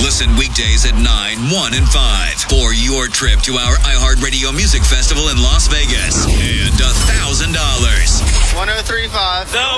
Listen weekdays at 9, 1, and 5 for your trip to our iHeartRadio Music Festival in Las Vegas and $1,000. 103.5.